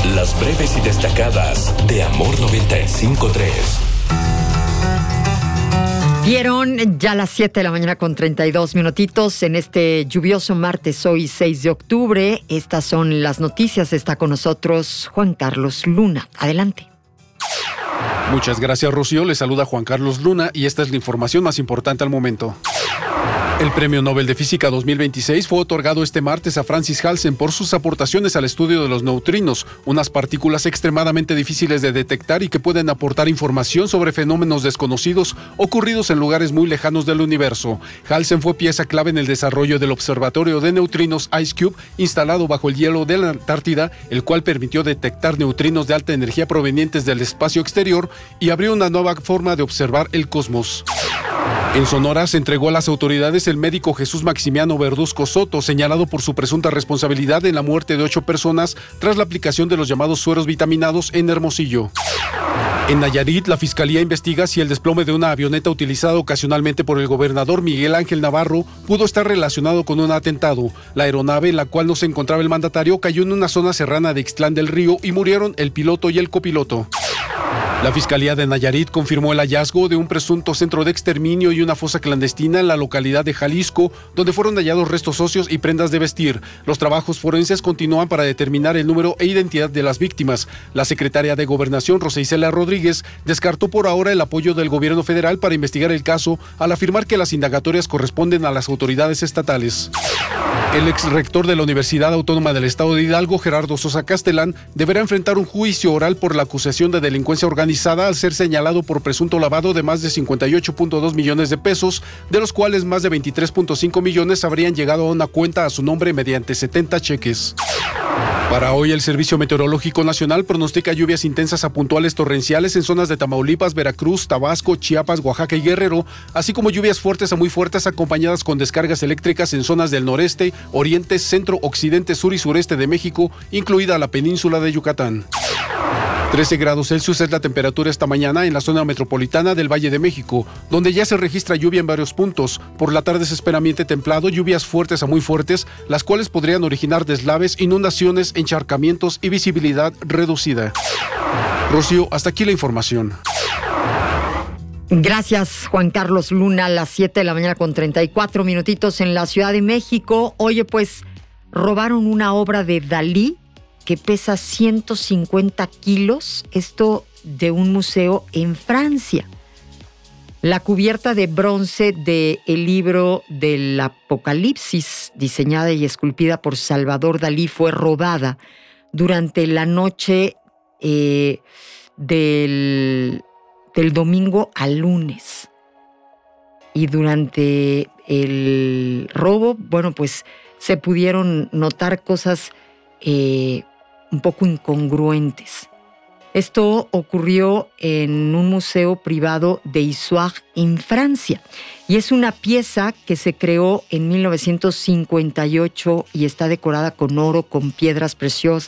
Las breves y destacadas de Amor 95.3. Vieron ya las 7 de la mañana con 32 minutitos en este lluvioso martes, hoy 6 de octubre. Estas son las noticias. Está con nosotros Juan Carlos Luna. Adelante. Muchas gracias, Rocío. Le saluda Juan Carlos Luna y esta es la información más importante al momento. El Premio Nobel de Física 2026 fue otorgado este martes a Francis Halsen por sus aportaciones al estudio de los neutrinos, unas partículas extremadamente difíciles de detectar y que pueden aportar información sobre fenómenos desconocidos ocurridos en lugares muy lejanos del universo. Halsen fue pieza clave en el desarrollo del Observatorio de Neutrinos IceCube, instalado bajo el hielo de la Antártida, el cual permitió detectar neutrinos de alta energía provenientes del espacio exterior y abrió una nueva forma de observar el cosmos. En Sonora se entregó a las autoridades el médico Jesús Maximiano Verduzco Soto, señalado por su presunta responsabilidad en la muerte de 8 personas tras la aplicación de los llamados sueros vitaminados en Hermosillo. En Nayarit, la Fiscalía investiga si el desplome de una avioneta utilizada ocasionalmente por el gobernador Miguel Ángel Navarro pudo estar relacionado con un atentado. La aeronave, en la cual no se encontraba el mandatario, cayó en una zona serrana de Ixtlán del Río y murieron el piloto y el copiloto. La Fiscalía de Nayarit confirmó el hallazgo de un presunto centro de exterminio y una fosa clandestina en la localidad de Jalisco, donde fueron hallados restos óseos y prendas de vestir. Los trabajos forenses continúan para determinar el número e identidad de las víctimas. La secretaria de Gobernación, Rosa Isela Rodríguez, descartó por ahora el apoyo del gobierno federal para investigar el caso, al afirmar que las indagatorias corresponden a las autoridades estatales. El ex rector de la Universidad Autónoma del Estado de Hidalgo, Gerardo Sosa Castellán, deberá enfrentar un juicio oral por la acusación de delincuencia organizada al ser señalado por presunto lavado de más de 58.2 millones de pesos, de los cuales más de 23.5 millones habrían llegado a una cuenta a su nombre mediante 70 cheques. Para hoy, el Servicio Meteorológico Nacional pronostica lluvias intensas a puntuales torrenciales en zonas de Tamaulipas, Veracruz, Tabasco, Chiapas, Oaxaca y Guerrero, así como lluvias fuertes a muy fuertes acompañadas con descargas eléctricas en zonas del noreste, oriente, centro, occidente, sur y sureste de México, incluida la península de Yucatán. 13 grados Celsius es la temperatura esta mañana en la zona metropolitana del Valle de México, donde ya se registra lluvia en varios puntos. Por la tarde se espera ambiente templado, lluvias fuertes a muy fuertes, las cuales podrían originar deslaves, inundaciones, encharcamientos y visibilidad reducida. Rocío, hasta aquí la información. Gracias, Juan Carlos Luna. A las 7 de la mañana con 34 minutitos en la Ciudad de México. Oye, pues, robaron una obra de Dalí que pesa 150 kilos, esto de un museo en Francia. La cubierta de bronce del libro del Apocalipsis, diseñada y esculpida por Salvador Dalí, fue robada durante la noche del domingo al lunes. Y durante el robo, bueno, pues se pudieron notar cosas un poco incongruentes. Esto ocurrió en un museo privado de Issoire en Francia y es una pieza que se creó en 1958 y está decorada con oro, con piedras preciosas,